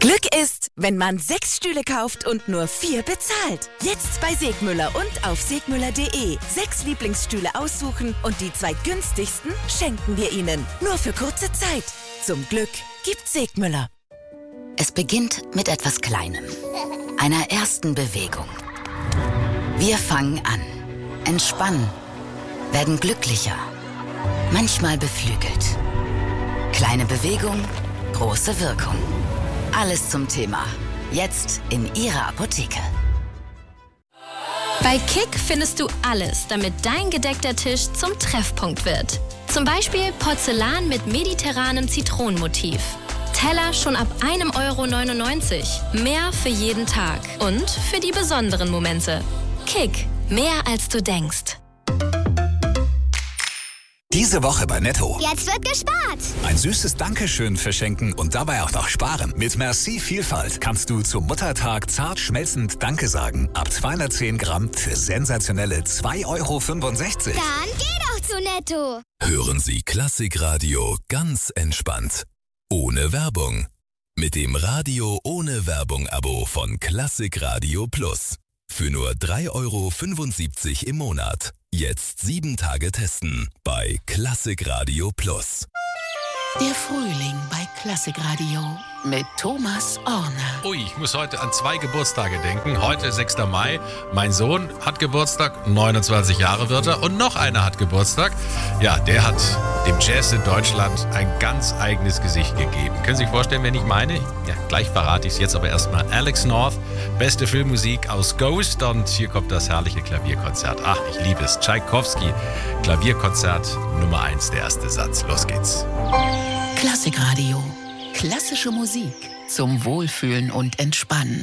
Glück ist, wenn man 6 Stühle kauft und nur 4 bezahlt. Jetzt bei Segmüller und auf segmüller.de. 6 Lieblingsstühle aussuchen und die 2 günstigsten schenken wir Ihnen. Nur für kurze Zeit. Zum Glück gibt Segmüller. Es beginnt mit etwas Kleinem. Einer ersten Bewegung. Wir fangen an, entspannen, werden glücklicher, manchmal beflügelt. Kleine Bewegung, große Wirkung. Alles zum Thema. Jetzt in Ihrer Apotheke. Bei Kick findest du alles, damit dein gedeckter Tisch zum Treffpunkt wird. Zum Beispiel Porzellan mit mediterranem Zitronenmotiv. Teller schon ab 1,99 €. Mehr für jeden Tag und für die besonderen Momente. Kick, mehr als du denkst. Diese Woche bei Netto. Jetzt wird gespart. Ein süßes Dankeschön verschenken und dabei auch noch sparen. Mit Merci Vielfalt kannst du zum Muttertag zart schmelzend Danke sagen. Ab 210 Gramm für sensationelle 2,65 €. Dann geh doch zu Netto. Hören Sie Klassikradio ganz entspannt. Ohne Werbung. Mit dem Radio ohne Werbung-Abo von Klassikradio Plus. Für nur 3,75 € im Monat. Jetzt 7 Tage testen bei Klassikradio Plus. Der Frühling bei Klassikradio mit Thomas Orner. Ui, ich muss heute an 2 Geburtstage denken. Heute 6. Mai. Mein Sohn hat Geburtstag, 29 Jahre wird er. Und noch einer hat Geburtstag. Ja, der hat dem Jazz in Deutschland ein ganz eigenes Gesicht gegeben. Können Sie sich vorstellen, wen ich meine? Ja, gleich verrate ich es jetzt, aber erstmal Alex North. Beste Filmmusik aus Ghost. Und hier kommt das herrliche Klavierkonzert. Ach, ich liebe es. Tschaikowski, Klavierkonzert Nummer 1, der erste Satz. Los geht's. Klassikradio. Klassische Musik zum Wohlfühlen und Entspannen.